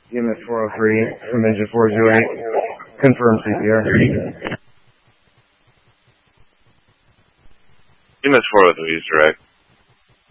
EMS 403 from engine 408. Confirm CPR. EMS 403 is direct.